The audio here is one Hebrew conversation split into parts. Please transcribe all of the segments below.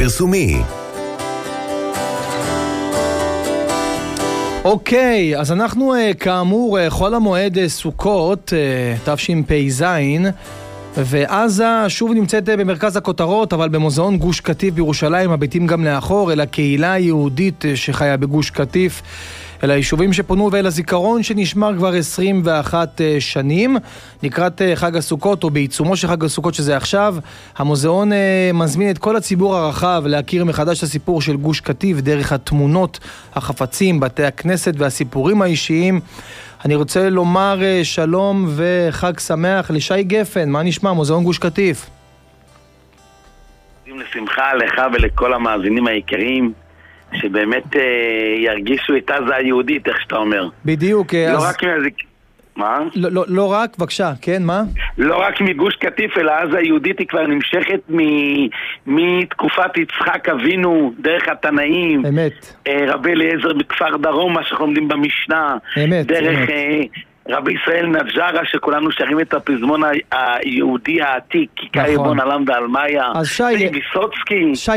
הפרסומי. אוקיי, אז אנחנו כאמור חול המועד סוכות, תשפ"ז, ועזה שוב נמצאת במרכז הכותרות, אבל במוזיאון גוש קטיף בירושלים מביטים גם לאחור אל הקהילה היהודית שחיה בגוש קטיף, אל היישובים שפונו ואל הזיכרון שנשמר כבר 21 שנים. לקראת חג הסוכות או בעיצומו של חג הסוכות שזה עכשיו, המוזיאון מזמין את כל הציבור הרחב להכיר מחדש את הסיפור של גוש קטיף דרך התמונות, החפצים, בתי הכנסת והסיפורים האישיים. אני רוצה לומר שלום וחג שמח לשי גפן. מה נשמע מוזיאון גוש קטיף? לשמחה לך ולכל המאזינים היקרים, שבאמת ירגישו את עזה היהודית, איך שאתה אומר. בדיוק. לא רק מה? לא רק, בבקשה, כן, מה? לא רק מגוש קטיף, אלא עזה היהודית היא כבר נמשכת מתקופת יצחק אבינו, דרך התנאים. אמת. רבי אליעזר בכפר דרום, מה שאנחנו לומדים במשנה. אמת, דרך אמת. רבי ישראל נג'רה, שכולנו שרים את הפזמון היהודי העתיק, כיכר יבון עלם דאלמיה. אז שי,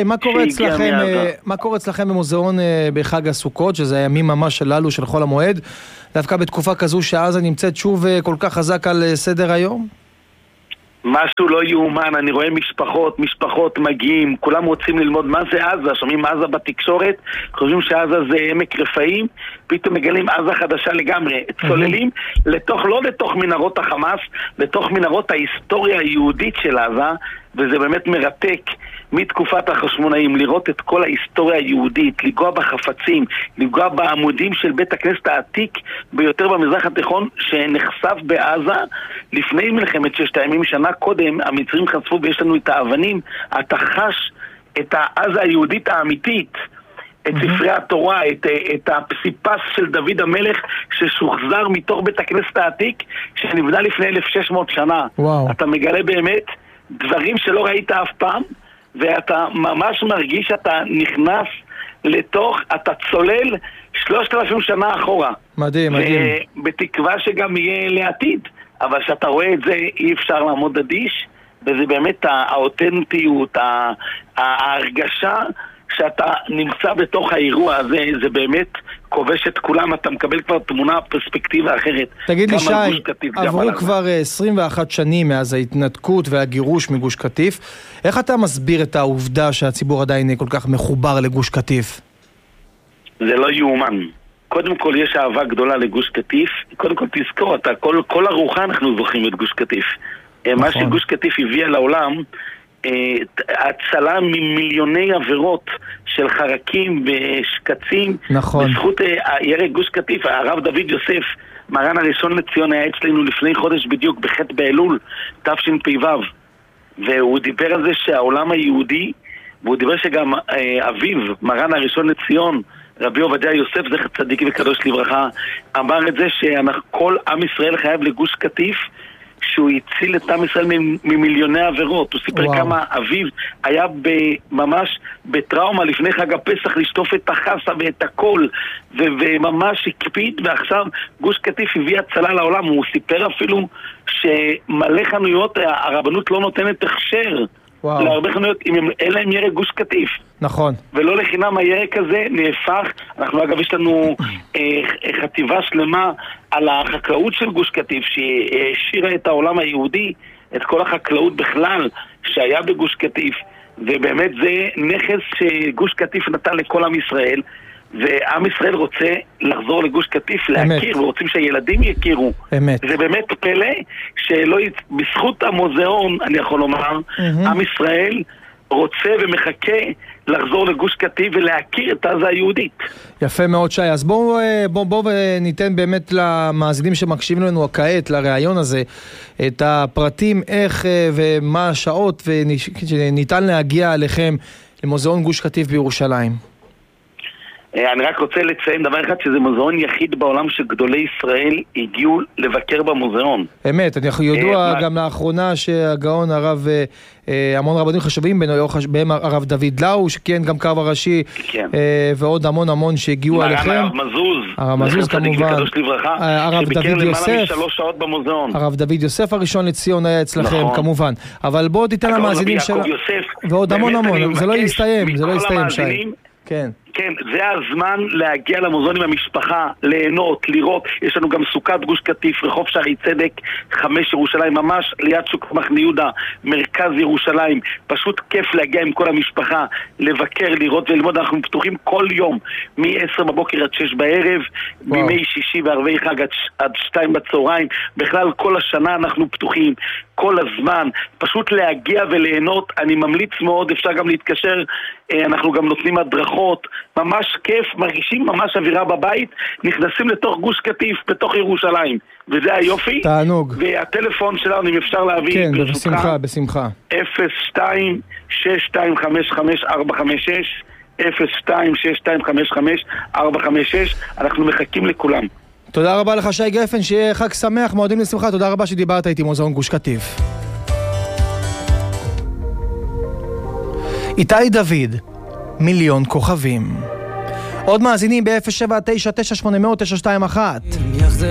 מה קורה אצלכם במוזיאון בחג הסוכות, שזה הימים ממש הללו של חול המועד, דווקא בתקופה כזו שעזה נמצאת שוב כל כך חזק על סדר היום? משהו לא יאומן, אני רואה משפחות מגיעים, כולם רוצים ללמוד מה זה עזה, שומעים עזה בתקשורת, חושבים שעזה זה עמק רפאים, פתאום מגלים עזה חדשה לגמרי, צוללים לא לתוך מנהרות החמאס, לתוך מנהרות ההיסטוריה היהודית של עזה, וזה באמת מרתק מתקופת החשמונאים, לראות את כל ההיסטוריה היהודית, לגוע בחפצים, לגוע בעמודים של בית הכנסת העתיק ביותר במזרח התיכון, שנחשף בעזה לפני מלחמת ששת הימים. שנה קודם המצרים חשפו ויש לנו את האבנים, אתה חש את העזה היהודית האמיתית, את ספרי התורה, את הפסיפס של דוד המלך ששוחזר מתוך בית הכנסת העתיק שנבנה לפני 1600 שנה. וואו. אתה מגלה באמת דברים שלא ראית אף פעם, ואתה ממש מרגיש שאתה נכנס לתוך, אתה צולל 3000 שנה אחורה. מדהים. בתקווה שגם יהיה לעתיד, אבל שאתה רואה את זה אי אפשר לעמוד אדיש, וזה באמת האותנטיות, ההרגשה שאתה נמצא בתוך האירוע הזה, זה באמת כובש את כולם, אתה מקבל כבר תמונה, פרספקטיבה אחרת. תגיד לי שי, עברו כבר 21 שנים מאז ההתנתקות והגירוש מגוש קטיף, איך אתה מסביר את העובדה שהציבור עדיין כל כך מחובר לגוש קטיף? זה לא יאומן. קודם כל יש אהבה גדולה לגוש קטיף, קודם כל תזכור, כל ארוחה אנחנו זוכים את גוש קטיף. נכון. מה שגוש קטיף הביא לעולם, הצלה ממיליוני עבירות של חרקים ושקצים. נכון. בזכות ירק גוש קטיף, הרב דוד יוסף, מרן הראשון לציון, היה אצלנו לפני חודש בדיוק, בחטא באלול, תשפ"ו, והוא דיבר על זה שהעולם היהודי, והוא דיבר שגם אביו, מרן הראשון לציון, רבי עובדיה יוסף, זכר צדיק וקדוש לברכה, אמר את זה שכל עם ישראל חייב לגוש קטיף, שהוא הציל את עם ישראל ממיליוני עבירות. הוא סיפר כמה אביו היה ממש בטראומה לפני חג הפסח לשטוף את החסה ואת הכל, וממש הקפיד, ועכשיו גוש קטיף הביא הצלה לעולם. הוא סיפר אפילו שמלא חנויות הרבנות לא נותנת הכשר להרבה חנויות אם אין להם ירק גוש קטיף. נכון. ולא לחינם הירק הזה נהפך, אנחנו אגב יש לנו חטיבה שלמה על החקלאות של גוש קטיף שהשאירה את העולם היהודי, את כל החקלאות בכלל שהיה בגוש קטיף, ובאמת זה נכס שגוש קטיף נתן לכל עם ישראל, ועם ישראל רוצה לחזור לגוש קטיף, להכיר, ורוצים שהילדים יכירו. אמת. זה באמת פלא שלא, בזכות המוזיאון, אני יכול לומר, עם ישראל רוצה ומחכה לחזור לגוש קטיף ולהכיר את עזה היהודית. יפה מאוד שי, אז בואו וניתן באמת למאזינים שמקשיבים לנו כעת לרעיון הזה את הפרטים איך ומה השעות וניתן להגיע אליכם למוזיאון גוש קטיף בירושלים. אני רק רוצה לציין דבר אחד, שזה מוזיאון יחיד בעולם שגדולי ישראל הגיעו לבקר במוזיאון. אמת, אנחנו יודוע גם לאחרונה שהגאון הרב, המון רבנים חשובים בהם הרב דוד לאו, שכן גם קו הראשי, ועוד המון שהגיעו עליכם. מרן הרב מזוז. הרב מזוז כמובן, הרב דוד יוסף, הרב דוד יוסף הראשון לציון היה אצלכם כמובן, אבל בואו תיתן למאזינים שלנו, ועוד המון, זה לא יסתיים, שי. כן. כן, זה הזמן להגיע למוזיאון עם המשפחה, ליהנות, לראות. יש לנו גם סוכת גוש קטיף, רחוב שערי צדק, 5 ירושלים, ממש ליד שוק מחנה יהודה, מרכז ירושלים. פשוט כיף להגיע עם כל המשפחה, לבקר, לראות וללמוד. אנחנו פתוחים כל יום, מ-10 בבוקר עד 6 בערב, בימי שישי וערבי חג עד 2 בצהריים. בכלל כל השנה אנחנו פתוחים, כל הזמן. פשוט להגיע וליהנות. אני ממליץ מאוד, אפשר גם להתקשר, אנחנו גם נותנים הדרכות, ממש כיף, מרגישים ממש אווירה בבית, נכנסים לתוך גוש קטיף, בתוך ירושלים, וזה היופי. תענוג. והטלפון שלנו, אם אפשר להביא, כן, בשמחה. 02-6255-456, 02-6255-456, אנחנו מחכים לכולם. תודה רבה לך שי גפן, שיהיה חג שמח, מועדים לשמחה, תודה רבה שדיברת איתי מוזיאון גוש קטיף. איתי דוד, מיליון כוכבים. עוד מאזינים ב-079-980-921.